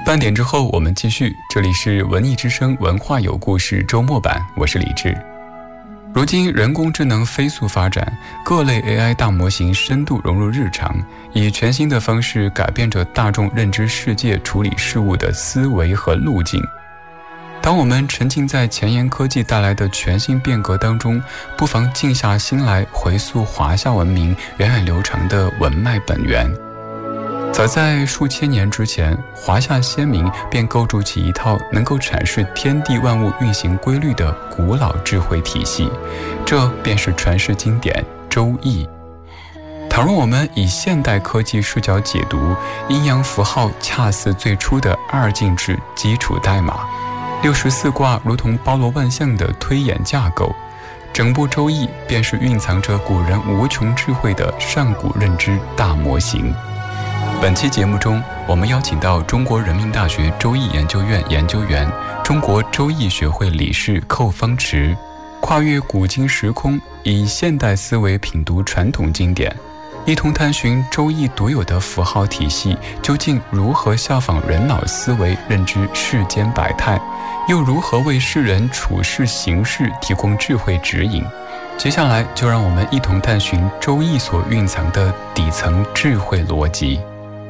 半点之后我们继续，这里是文艺之声文化有故事周末版，我是李志。如今人工智能飞速发展，各类 AI 大模型深度融入日常，以全新的方式改变着大众认知世界、处理事物的思维和路径。当我们沉浸在前沿科技带来的全新变革当中，不妨静下心来回溯华夏文明源远流长的文脉本源。早在数千年之前，华夏先民便构筑起一套能够阐释天地万物运行规律的古老智慧体系，这便是传世经典《周易》。倘若我们以现代科技视角解读，阴阳符号恰似最初的二进制基础代码，64卦如同包罗万象的推演架构，整部《周易》便是蕴藏着古人无穷智慧的上古认知大模型。本期节目中，我们邀请到中国人民大学周易研究院研究员、中国周易学会理事寇方池，跨越古今时空，以现代思维品读传统经典，一同探寻周易独有的符号体系究竟如何效仿人脑思维认知世间百态，又如何为世人处世行事提供智慧指引。接下来就让我们一同探寻周易所蕴藏的底层智慧逻辑。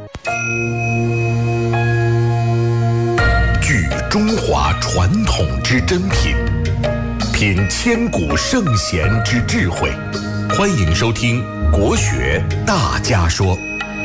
聚中华传统之珍品，品千古圣贤之智慧。欢迎收听国学大家说。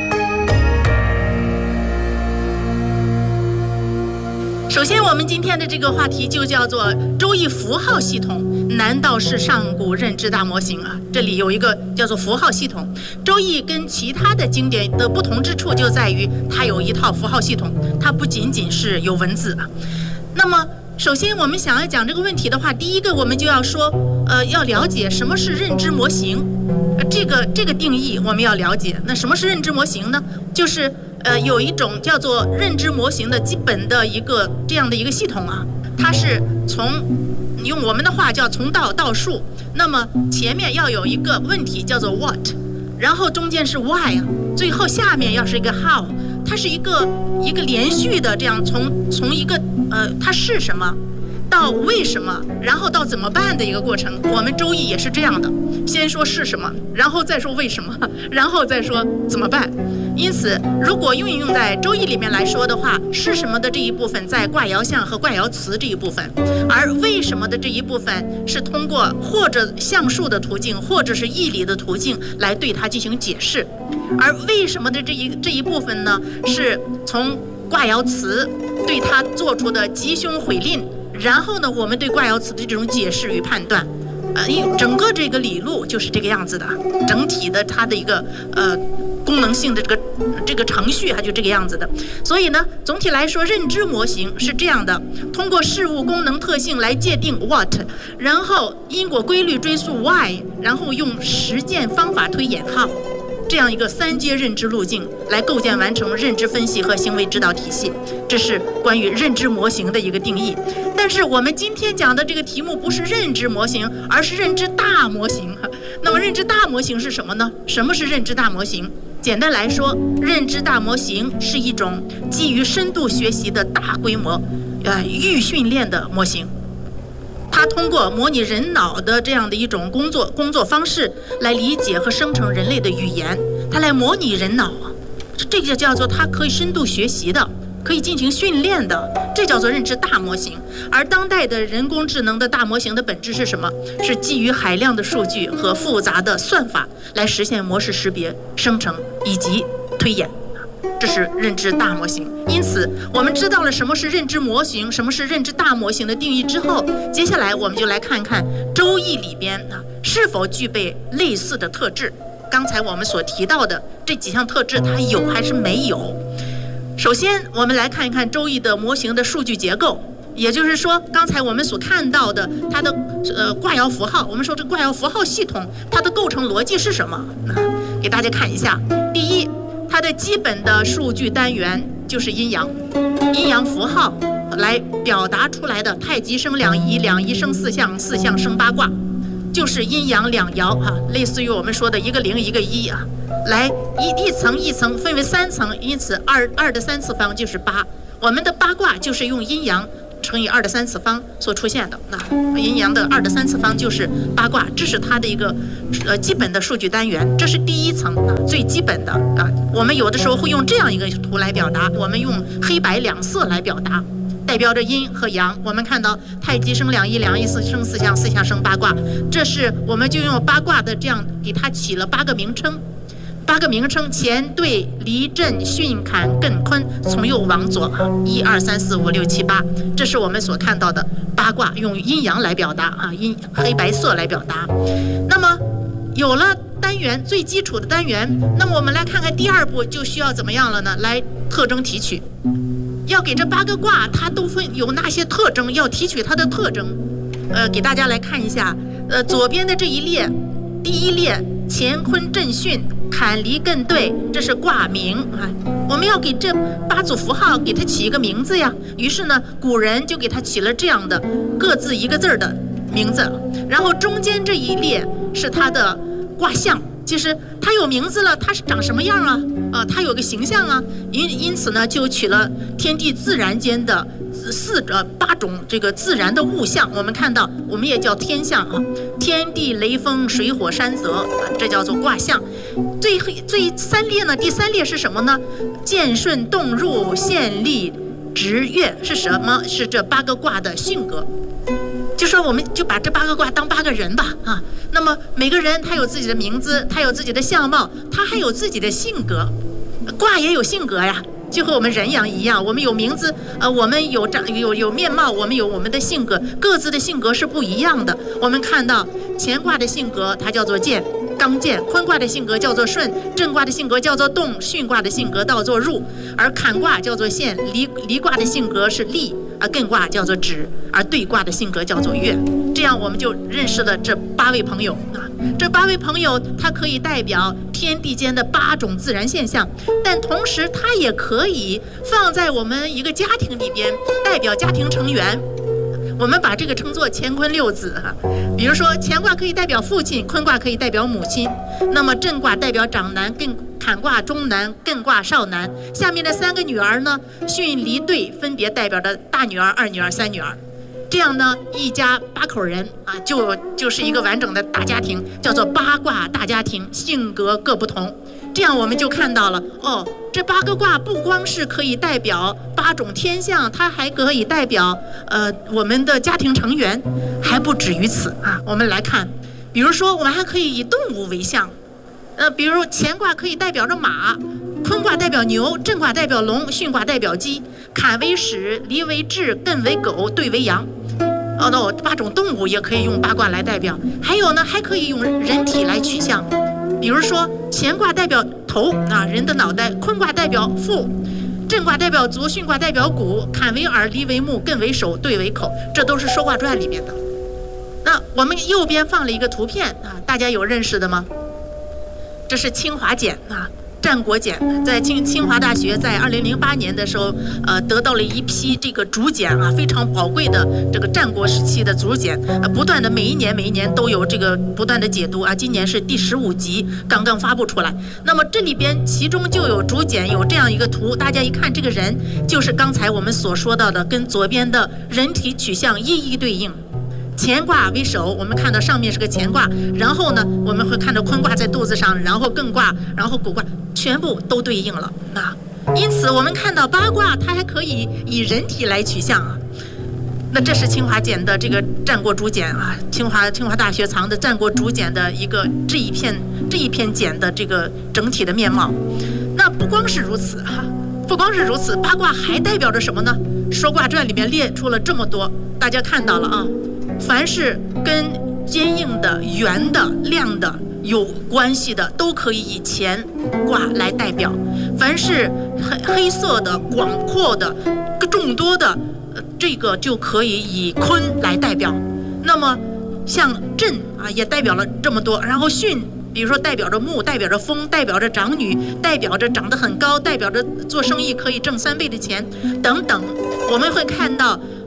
首先我们今天的这个话题就叫做周易符号系统难道是上古认知大模型啊？这里有一个叫做符号系统。周易跟其他的经典的不同之处就在于它有一套符号系统，它不仅仅是有文字啊。那么首先我们想要讲这个问题的话，第一个我们就要说要了解什么是认知模型，这个定义我们要了解。那什么是认知模型呢？就是有一种叫做认知模型的基本的一个这样的一个系统啊，它是用我们的话叫从道到数。那么前面要有一个问题叫做 what， 然后中间是 why， 最后下面要是一个 how， 它是一个连续的这样从一个它是什么到为什么，然后到怎么办的一个过程。我们周易也是这样的，先说是什么，然后再说为什么，然后再说怎么办。因此如果运用在周易里面来说的话，是什么的这一部分在卦爻象和卦爻辞这一部分，而为什么的这一部分是通过或者象数的途径或者是义理的途径来对它进行解释。而为什么的这一部分呢，是从卦爻辞对它做出的吉凶悔吝，然后呢我们对卦爻辞的这种解释与判断。整个这个理路就是这个样子的，整体的它的一个功能性的这个程序它就这个样子的。所以呢总体来说认知模型是这样的，通过事物功能特性来界定 what， 然后因果规律追溯 why， 然后用实践方法推演 how，这样一个三阶认知路径来构建完成认知分析和行为指导体系。这是关于认知模型的一个定义。但是我们今天讲的这个题目不是认知模型，而是认知大模型。那么认知大模型是什么呢？什么是认知大模型？简单来说，认知大模型是一种基于深度学习的大规模预训练的模型。它通过模拟人脑的这样的一种工作方式来理解和生成人类的语言，它来模拟人脑，这个叫做它可以深度学习的，可以进行训练的，这叫做认知大模型。而当代的人工智能的大模型的本质是什么？是基于海量的数据和复杂的算法来实现模式识别、生成以及推演。这是认知大模型。因此我们知道了什么是认知模型，什么是认知大模型的定义之后，接下来我们就来看看周易里边是否具备类似的特质。刚才我们所提到的这几项特质它有还是没有。首先我们来看一看周易的模型的数据结构，也就是说刚才我们所看到的它的卦爻符号，我们说这卦爻符号系统它的构成逻辑是什么，给大家看一下。第一，它的基本的数据单元就是阴阳符号来表达出来的，太极生两仪，两仪生四象，四象生八卦，就是阴阳两爻类似于我们说的一个零一个一来一层一层分为3层，因此2的3次方就是8。 我们的八卦就是用阴阳乘以2的3次方所出现的。那阴阳的2的3次方就是八卦，这是它的一个基本的数据单元，这是第一层最基本的啊。我们有的时候会用这样一个图来表达，我们用黑白两色来表达，代表着阴和阳。我们看到太极生两仪，两仪生四象，四象生八卦，这是我们就用八卦的这样给它起了8个名称。8个名称：乾、兑、离、震、巽、坎、艮、坤，从右往左1、2、3、4、5、6、7、8，这是我们所看到的八卦，用阴阳来表达啊，黑白色来表达。那么有了单元最基础的单元，那么我们来看看第2步就需要怎么样了呢？来特征提取，要给这8个卦它都有哪些特征，要提取它的特征。给大家来看一下，左边的这一列，第一列乾坤震巽坎离艮兑，这是卦名啊。我们要给这8组符号给它起一个名字呀。于是呢，古人就给它起了这样的各自一个字的名字。然后中间这一列是它的卦象，其实它有名字了，它是长什么样啊？它有个形象啊。因此呢，就取了天地自然间的8种这个自然的物象。我们看到，我们也叫天象啊，天地雷风水火山泽，这叫做卦象。最3列呢，第3列是什么呢？见顺动入现利直月是什么？是这8个卦的性格。就说我们就把这8个卦当8个人吧啊。那么每个人他有自己的名字，他有自己的相貌，他还有自己的性格。卦也有性格呀，就和我们人一样，我们有名字，我们有面貌，我们有我们的性格，各自的性格是不一样的。我们看到乾卦的性格它叫做健，刚健；坤卦的性格叫做顺，震卦的性格叫做动，巽卦的性格叫做入，而坎卦叫做陷，离卦的性格是利，而艮卦叫做止，而兑卦的性格叫做月。这样我们就认识了这8位朋友啊。这8位朋友，它可以代表天地间的8种自然现象，但同时它也可以放在我们一个家庭里边，代表家庭成员。我们把这个称作乾坤6子哈。比如说乾卦可以代表父亲，坤卦可以代表母亲，那么震卦代表长男，坎卦中男，艮卦少男。下面的3个女儿呢，巽离兑分别代表着大女儿、二女儿、三女儿。这样呢，一家8口人啊，就是一个完整的大家庭，叫做8卦大家庭，性格各不同。这样我们就看到了哦，这8个卦不光是可以代表8种天象，它还可以代表我们的家庭成员，还不止于此啊。我们来看，比如说我们还可以以动物为象，比如乾卦可以代表着马，坤卦代表牛，震卦代表龙，巽卦代表鸡，坎为始，离为彘，艮为狗，兑为羊。那8种动物也可以用8卦来代表。还有呢，还可以用人体来取象，比如说乾卦代表头啊，人的脑袋；坤卦代表腹；震卦代表足；巽卦代表骨；坎为耳，离为目，艮为手，兑为口。这都是《说卦传》里面的。那我们右边放了一个图片啊，大家有认识的吗？这是清华简啊，战国简，在清华大学在2008年的时候，得到了一批这个竹简啊，非常宝贵的这个战国时期的竹简，不断的每一年都有这个不断的解读啊。今年是第15集刚刚发布出来。那么这里边其中就有竹简有这样一个图，大家一看这个人就是刚才我们所说到的，跟左边的人体取向一一对应。乾卦为首，我们看到上面是个乾卦，然后呢我们会看到坤卦在肚子上，然后艮卦，然后蠡卦，全部都对应了啊。因此我们看到8卦它还可以以人体来取象啊。那这是清华简的这个战国竹简啊，清华大学藏的战国竹简的一个这一篇简的这个整体的面貌。那不光是如此哈，不光是如此，8卦还代表着什么呢？《说卦传》里面列出了这么多，大家看到了啊。凡是跟坚硬的、圆的、亮的有关系的，都可以以乾卦来代表；凡是黑色的、广阔的、众多的，这个就可以以坤来代表。那么像震啊，也代表了这么多。然后巽，比如说代表着木，代表着风，代表着长女，代表着长得很高，代表着做生意可以挣3倍的钱等等。我们会看到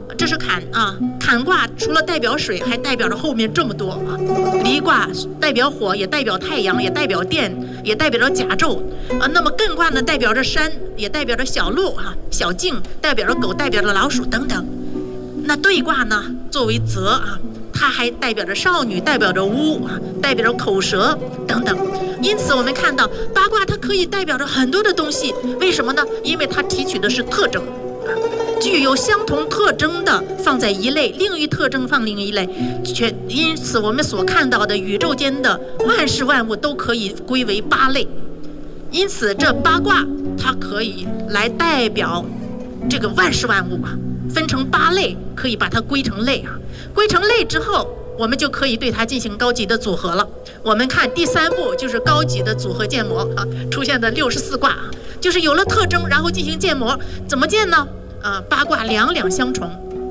这是坎啊，坎卦除了代表水，还代表着后面这么多啊。离卦代表火，也代表太阳，也代表电，也代表着甲胄啊。那么艮卦呢，代表着山，也代表着小鹿哈、小径，代表着狗，代表着老鼠等等。那兑卦呢，作为泽啊，它还代表着少女，代表着巫啊，代表着口舌等等。因此我们看到八卦它可以代表着很多的东西，为什么呢？因为它提取的是特征。具有相同特征的放在一类，另一特征放另一类，因此我们所看到的宇宙间的万事万物都可以归为八类。因此这八卦它可以来代表这个万事万物啊，分成八类，可以把它归成类啊。归成类之后，我们就可以对它进行高级的组合了。我们看第3步就是高级的组合建模啊，出现的64卦啊，就是有了特征，然后进行建模。怎么建呢？八卦两两相重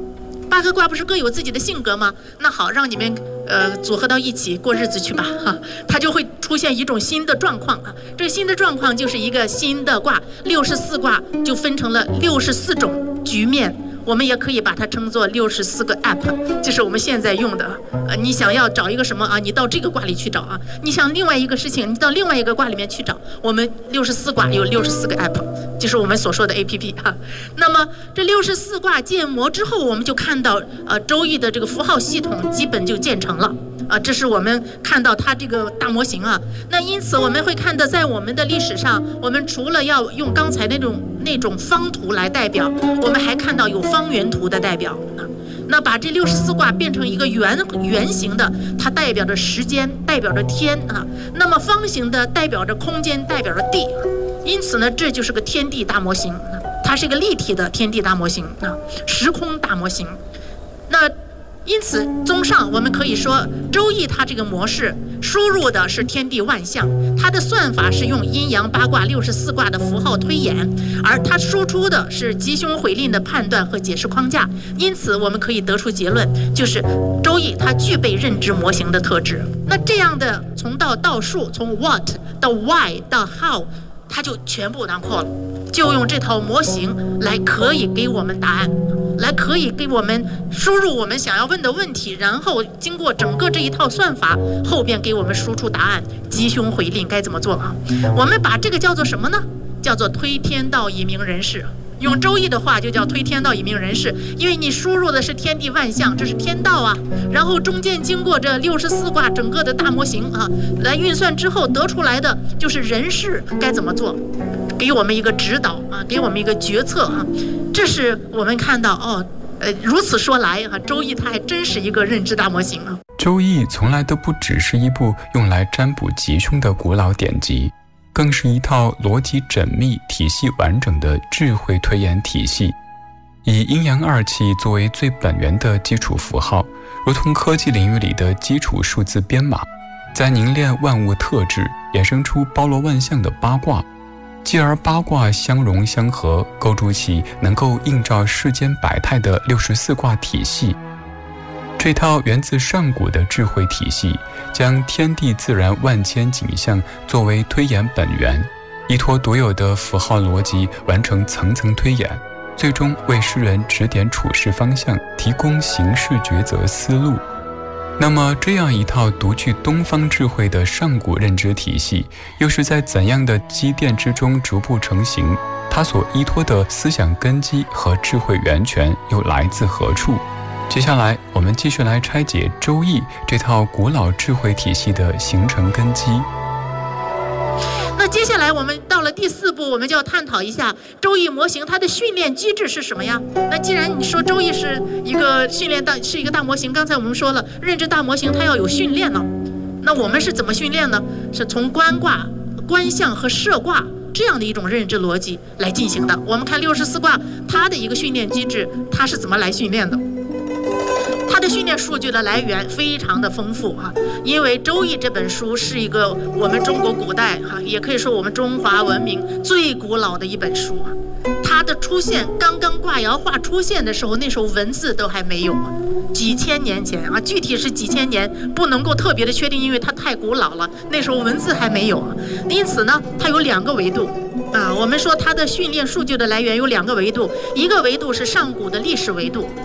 ，8个卦不是各有自己的性格吗？那好，让你们组合到一起过日子去吧哈，它就会出现一种新的状况啊。这个新的状况就是一个新的卦，64卦就分成了64种局面。我们也可以把它称作64个 app， 就是我们现在用的。你想要找一个什么啊？你到这个卦里去找啊。你想另外一个事情，你到另外一个卦里面去找。我们64卦有64个 app， 就是我们所说的 app 哈。那么这64卦建模之后，我们就看到周易的这个符号系统基本就建成了。这是我们看到它这个大模型啊。那因此我们会看到，在我们的历史上，我们除了要用刚才那种方图来代表，我们还看到有方圆图的代表。那把这64卦变成一个圆形的，它代表着时间，代表着天啊。那么方形的代表着空间，代表着地。因此呢，这就是个天地大模型，它是一个立体的天地大模型啊，时空大模型。那因此，综上我们可以说，周易它这个模式输入的是天地万象，它的算法是用阴阳八卦64卦的符号推演，而它输出的是吉凶悔吝的判断和解释框架。因此，我们可以得出结论，就是周易它具备认知模型的特质。那这样的从到数，从 what 到 why 到 how， 它就全部囊括了。就用这套模型来可以给我们答案，来可以给我们输入我们想要问的问题，然后经过整个这一套算法，后边给我们输出答案，吉凶悔吝该怎么做啊？我们把这个叫做什么呢？叫做推天道以明人事。用周易的话就叫推天道以明人事，因为你输入的是天地万象，这是天道啊，然后中间经过这64卦整个的大模型啊来运算之后得出来的就是人事该怎么做，给我们一个指导啊，给我们一个决策啊。这是我们看到如此说来啊，周易它还真是一个认知大模型啊。 周易从来都不只是一部用来占卜吉凶的古老典籍，更是一套逻辑缜密、体系完整的智慧推演体系，以阴阳二气作为最本源的基础符号，如同科技领域里的基础数字编码，在凝练万物特质，衍生出包罗万象的八卦，继而八卦相融相合，构筑起能够映照世间百态的64卦体系。这套源自上古的智慧体系，将天地自然万千景象作为推演本源，依托独有的符号逻辑完成层层推演，最终为世人指点处事方向，提供行事抉择思路。那么这样一套独具东方智慧的上古认知体系，又是在怎样的积淀之中逐步成型？它所依托的思想根基和智慧源泉又来自何处？接下来我们继续来拆解周易这套古老智慧体系的形成根基。 那接下来我们到了第4步，我们就要探讨一下周易模型它的训练机制是什么呀？那既然你说周易是一个是一个大模型，刚才我们说了，认知大模型它要有训练呢。那我们是怎么训练呢？是从观卦、观象和设卦这样的一种认知逻辑来进行的。我们看64卦它的一个训练机制，它是怎么来训练的？它的训练数据的来源非常的丰富啊，因为《周易》这本书是一个我们中国古代也可以说我们中华文明最古老的一本书啊。它的出现，刚刚卦爻画出现的时候，那时候文字都还没有啊，几千年前啊，具体是几千年不能够特别的确定，因为它太古老了，那时候文字还没有啊。因此呢，它有2个维度啊。我们说它的训练数据的来源有2个维度，一个维度是上古的历史维度。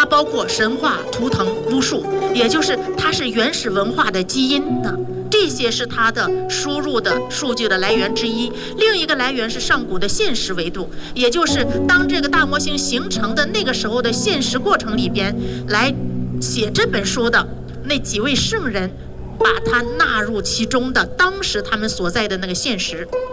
包括神话、图腾、巫术，也就是它是原始文化的基因呢。这些是它的输入的数据的来源之一。另一个来源是上古的现实维度，也就是当这个大模型形成的那个时候的现实过程里边，来写这本书的那几位圣人，把它纳入其中的当时他们所在的那个现实。